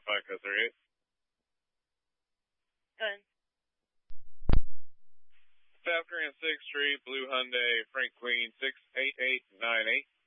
FICO 38. Good. South Grand 6th Street, Blue Hyundai, Frank Queen, 68898.